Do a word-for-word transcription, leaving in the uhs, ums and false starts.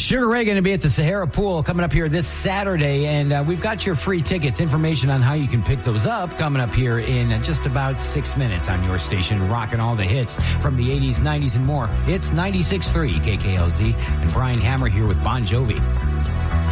Sugar Ray going to be at the Sahara Pool coming up here this Saturday, and uh, we've got your free tickets. Information on how you can pick those up coming up here in just about six minutes on your station, rocking all the hits from the eighties, nineties, and more. It's ninety-six point three K K L Z, and Brian Hammer here with Bon Jovi.